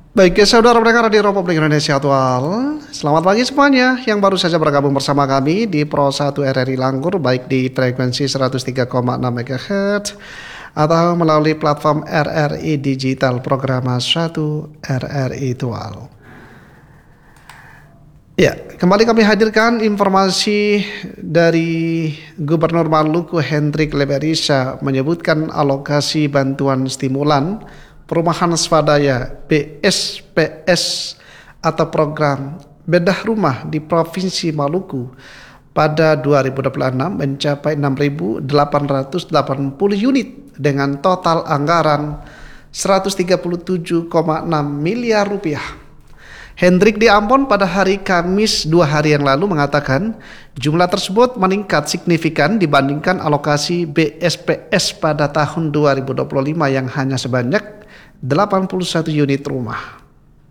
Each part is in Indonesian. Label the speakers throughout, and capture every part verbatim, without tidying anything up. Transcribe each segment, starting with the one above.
Speaker 1: Baik, ya, saudara pendengar di Republik Indonesia Aktual. Selamat pagi semuanya yang baru saja bergabung bersama kami di Pro satu R R I Langgur, baik di frekuensi seratus tiga koma enam megahertz atau melalui platform R R I Digital Program satu R R I Aktual. Ya, kembali kami hadirkan informasi dari Gubernur Maluku Hendrik Leberisa menyebutkan alokasi bantuan stimulan perumahan swadaya B S P S atau program bedah rumah di Provinsi Maluku pada dua ribu dua puluh enam mencapai enam ribu delapan ratus delapan puluh unit dengan total anggaran seratus tiga puluh tujuh koma enam miliar rupiah. Hendrik di Ambon pada hari Kamis dua hari yang lalu mengatakan jumlah tersebut meningkat signifikan dibandingkan alokasi B S P S pada tahun dua ribu dua puluh lima yang hanya sebanyak delapan puluh satu unit rumah.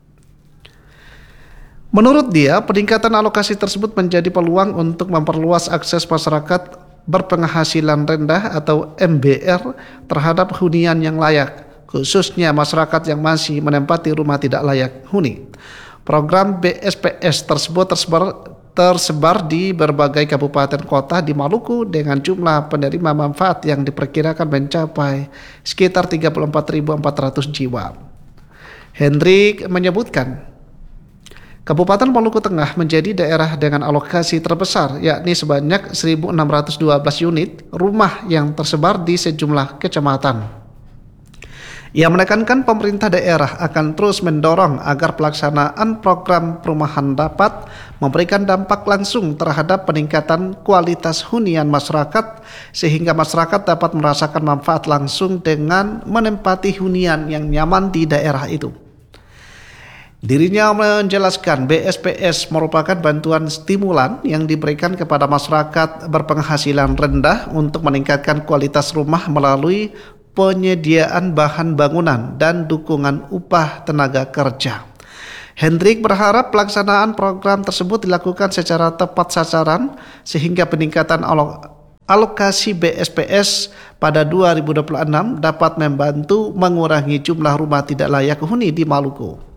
Speaker 1: Menurut dia, peningkatan alokasi tersebut menjadi peluang untuk memperluas akses masyarakat berpenghasilan rendah atau M B R terhadap hunian yang layak, khususnya masyarakat yang masih menempati rumah tidak layak huni. Program B S P S tersebut tersebar, tersebar di berbagai kabupaten kota di Maluku dengan jumlah penerima manfaat yang diperkirakan mencapai sekitar tiga puluh empat ribu empat ratus jiwa. Hendrik menyebutkan, Kabupaten Maluku Tengah menjadi daerah dengan alokasi terbesar, yakni sebanyak seribu enam ratus dua belas unit rumah yang tersebar di sejumlah kecamatan. Ia menekankan pemerintah daerah akan terus mendorong agar pelaksanaan program perumahan dapat memberikan dampak langsung terhadap peningkatan kualitas hunian masyarakat sehingga masyarakat dapat merasakan manfaat langsung dengan menempati hunian yang nyaman di daerah itu. Dirinya menjelaskan B S P S merupakan bantuan stimulan yang diberikan kepada masyarakat berpenghasilan rendah untuk meningkatkan kualitas rumah melalui penyediaan bahan bangunan dan dukungan upah tenaga kerja. Hendrik berharap pelaksanaan program tersebut dilakukan secara tepat sasaran sehingga peningkatan alokasi B S P S pada dua ribu dua puluh enam dapat membantu mengurangi jumlah rumah tidak layak huni di Maluku.